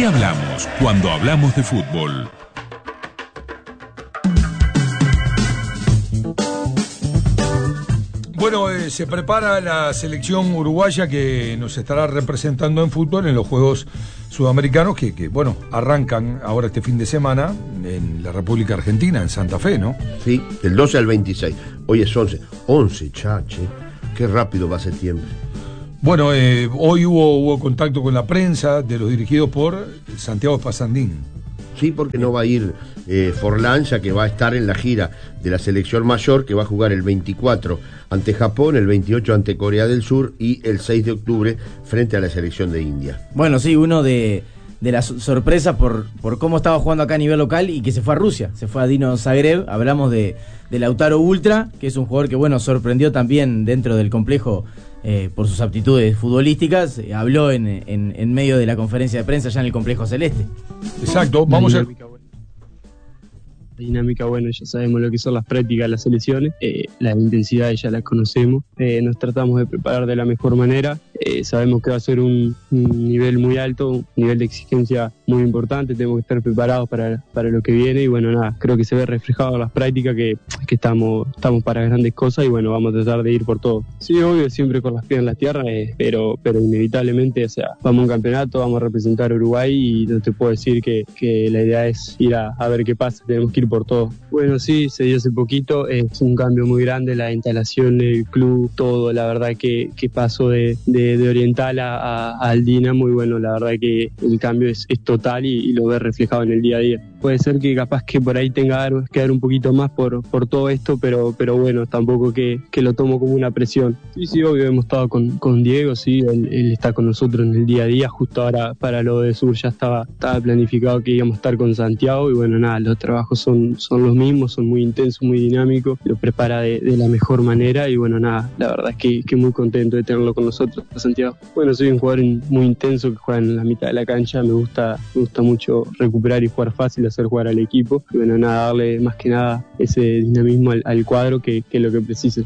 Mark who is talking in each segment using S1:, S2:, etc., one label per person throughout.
S1: qué hablamos cuando hablamos de fútbol?
S2: Bueno, se prepara la selección uruguaya que nos estará representando en fútbol en los Juegos Sudamericanos que bueno, arrancan ahora este fin de semana en la República Argentina, en Santa Fe, ¿no?
S3: Sí, del 12 al 26. Hoy es 11. 11, chache. Qué rápido va septiembre.
S2: Bueno, hoy hubo contacto con la prensa de los dirigidos por Santiago Spasandín.
S3: Sí, porque no va a ir Forlán, ya que va a estar en la gira de la selección mayor, que va a jugar el 24 ante Japón, el 28 ante Corea del Sur y el 6 de octubre frente a la selección de India.
S4: Bueno, sí, uno de las sorpresas por cómo estaba jugando acá a nivel local y que se fue a Rusia, se fue a Dinamo Zagreb. Hablamos de Lautaro Ultra, que es un jugador que, bueno, sorprendió también dentro del complejo por sus aptitudes futbolísticas. Habló en medio de la conferencia de prensa ya en el complejo celeste.
S2: Exacto, vamos a...
S5: Dinámica, bueno, ya sabemos lo que son las prácticas de las selecciones, la intensidad ya las conocemos, nos tratamos de preparar de la mejor manera, sabemos que va a ser un nivel muy alto, un nivel de exigencia muy importante, tenemos que estar preparados para lo que viene y bueno, nada, creo que se ve reflejado en las prácticas que estamos para grandes cosas y bueno, vamos a tratar de ir por todo. Sí, obvio, siempre con las pies en la tierra, pero inevitablemente, o sea, vamos a un campeonato, vamos a representar a Uruguay y no te puedo decir que la idea es ir a ver qué pasa, tenemos que ir por todo. Bueno, sí, se dio hace poquito, es un cambio muy grande, la instalación, el club, todo, la verdad que pasó de Oriental al Dinamo y bueno, la verdad que el cambio es total y lo ves reflejado en el día a día. Puede ser que capaz que por ahí tenga que dar un poquito más por todo esto, pero bueno, tampoco que lo tomo como una presión. Sí, obvio, hemos estado con Diego, sí, él está con nosotros en el día a día, justo ahora para lo de Sur ya estaba planificado que íbamos a estar con Santiago y bueno, nada, los trabajos son los mismos, son muy intensos, muy dinámicos, lo prepara de la mejor manera y bueno, nada, la verdad es que muy contento de tenerlo con nosotros, Santiago. Bueno, soy un jugador muy intenso que juega en la mitad de la cancha, me gusta mucho recuperar y jugar fácil, hacer jugar al equipo y bueno, nada, darle más que nada ese dinamismo al cuadro que es lo que precise.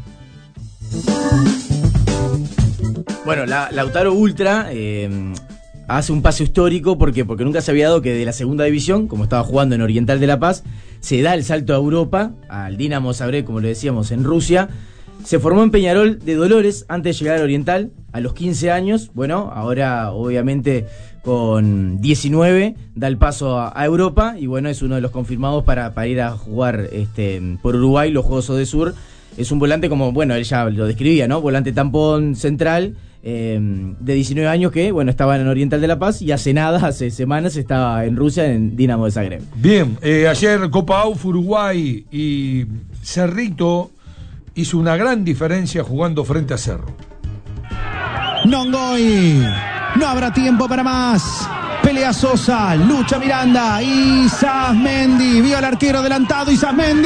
S4: Bueno, Lautaro Ultra hace un paso histórico porque nunca se había dado que de la segunda división, como estaba jugando en Oriental de La Paz, se da el salto a Europa, al Dinamo Zagreb, como lo decíamos, en Rusia. Se formó en Peñarol de Dolores antes de llegar al Oriental a los 15 años. Bueno, ahora obviamente con 19 da el paso a Europa y bueno, es uno de los confirmados para ir a jugar por Uruguay los Juegos Odesur. Es un volante como, bueno, él ya lo describía, ¿no? Volante tampón central, de 19 años que, bueno, estaba en Oriental de La Paz y hace semanas estaba en Rusia en Dinamo de Zagreb.
S2: Bien, ayer Copa AUF Uruguay y Cerrito hizo una gran diferencia jugando frente a Cerro.
S6: Nongoy, no habrá tiempo para más. Pelea Sosa, lucha Miranda, Isasmendi, vio al arquero adelantado, Isasmendi.